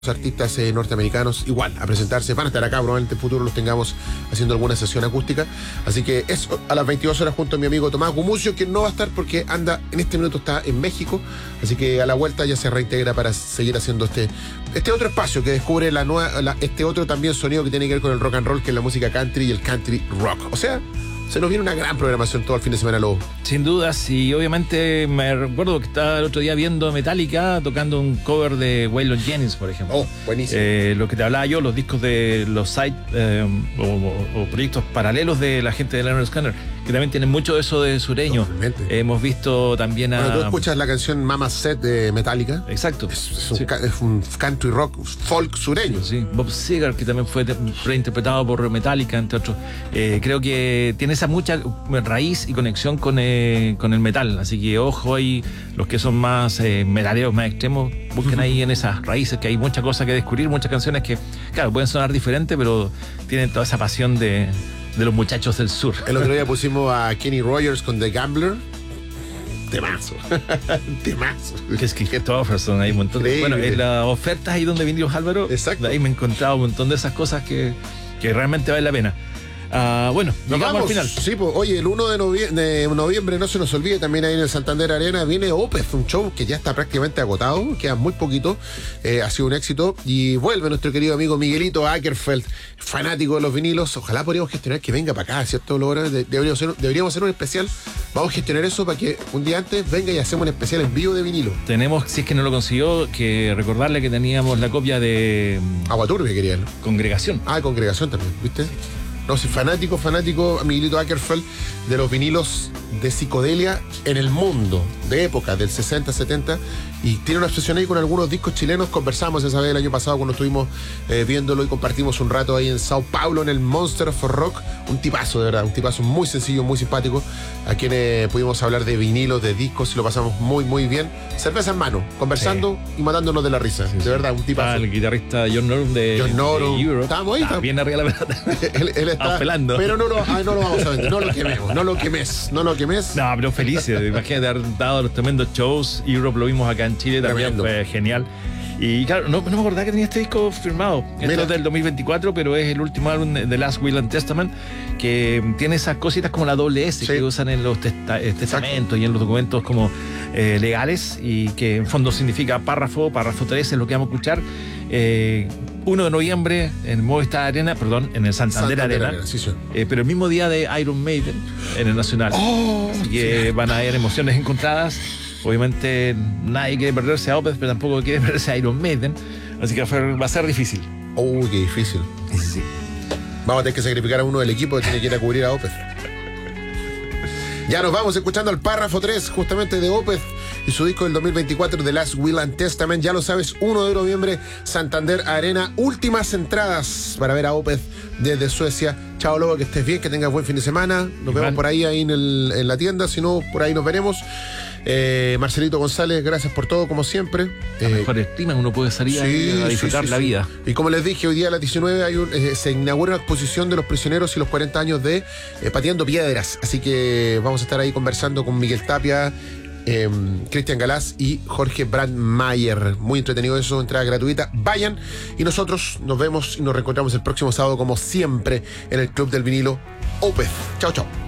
artistas norteamericanos igual a presentarse, van a estar acá, probablemente en el futuro los tengamos haciendo alguna sesión acústica, así que es a las 22 horas junto a mi amigo Tomás Gumucio, que no va a estar porque anda, en este minuto está en México, así que a la vuelta ya se reintegra para seguir haciendo este otro espacio que descubre este otro también sonido que tiene que ver con el rock and roll, que es la música country y el country rock, o sea, se nos viene una gran programación todo el fin de semana, Lobo. Sin dudas, y obviamente me recuerdo que estaba el otro día viendo Metallica tocando un cover de Waylon Jennings, por ejemplo. Oh, buenísimo. Lo que te hablaba yo, los discos de los side o proyectos paralelos de la gente de Leonard Skinner, que también tienen mucho de eso de sureño. Totalmente. Hemos visto también Bueno, tú escuchas la canción Mama Set de Metallica. Exacto. Es un country rock folk sureño. Sí. Bob Seger, que también fue reinterpretado por Metallica, entre otros. Creo que tiene esa mucha raíz y conexión con el metal, así que ojo ahí, los que son más metaleros, más extremos, busquen ahí en esas raíces, que hay mucha cosa que descubrir, muchas canciones que, claro, pueden sonar diferentes, pero tienen toda esa pasión de los muchachos del sur. El otro día pusimos a Kenny Rogers con The Gambler. Temazo. Temazo. Que es que Christopherson, hay un montón de... Bueno, en las ofertas ahí donde vinimos, Álvaro. Exacto. Ahí me he encontrado un montón de esas cosas que realmente vale la pena. Bueno, llegamos al final. Sí, pues, oye, el 1 de noviembre, no se nos olvide, también ahí en el Santander Arena viene Opeth, un show que ya está prácticamente agotado, queda muy poquito, ha sido un éxito, y vuelve nuestro querido amigo Miguelito Ackerfeld, fanático de los vinilos. Ojalá podríamos gestionar que venga para acá, ¿cierto? Deberíamos hacer un especial, vamos a gestionar eso para que un día antes venga y hacemos un especial en vivo de vinilo. Tenemos, si es que no lo consiguió, que recordarle que teníamos la copia de Aguaturbia, querían. Congregación. Congregación también, ¿viste? No, sí, fanático, Miguelito Ackerfeld, de los vinilos de psicodelia en el mundo, de época, del 60, 70, y tiene una obsesión ahí con algunos discos chilenos. Conversamos esa vez el año pasado cuando estuvimos viéndolo y compartimos un rato ahí en Sao Paulo, en el Monster of Rock. Un tipazo, de verdad, un tipazo muy sencillo, muy simpático, a quien pudimos hablar de vinilos, de discos, y lo pasamos muy, muy bien. Cerveza en mano, conversando y matándonos de la risa. De verdad, un tipazo. El guitarrista John Norum de Europe. Estábamos ahí. Está bien arriba la pelota. Él está pelando. Pero no lo vamos a vender, no lo quememos, no lo quemes. No, pero felices. Imagínate haber dado los tremendos shows. Europe lo vimos acá en Chile, también fue genial. Y claro, no me acordaba que tenía este disco firmado. Esto es del 2024, pero es el último álbum de The Last Will and Testament, que tiene esas cositas como la doble S que usan en los testamentos y en los documentos como legales, y que en fondo significa párrafo 3 es lo que vamos a escuchar. 1 de noviembre en Movistar Arena, en el Santander Arena, sí. Pero el mismo día de Iron Maiden en el Nacional. Así que van a haber emociones encontradas. Obviamente nadie quiere perderse a Opeth, pero tampoco quiere perderse a Iron Maiden, así que va a ser difícil. Qué difícil. Sí. Vamos a tener que sacrificar a uno del equipo que tiene que ir a cubrir a Opeth. Ya nos vamos escuchando el párrafo 3 justamente de Opeth y su disco del 2024, The Last Will and Testament. Ya lo sabes, 1 de noviembre, Santander Arena. Últimas entradas para ver a Opeth desde Suecia. Chao, Lobo, que estés bien, que tengas buen fin de semana. Nos vemos por ahí en la tienda, si no, por ahí nos veremos. Marcelito González, gracias por todo, como siempre. La mejor estima, uno puede salir a disfrutar la vida. Y como les dije, hoy día a las 19 se inaugura una exposición de los prisioneros y los 40 años de Pateando Piedras. Así que vamos a estar ahí conversando con Miguel Tapia, Cristian Galás y Jorge Brandmeier. Muy entretenido eso, entrada gratuita. Vayan, y nosotros nos vemos y nos reencontramos el próximo sábado, como siempre, en el Club del Vinilo Opeth. Chao, chao.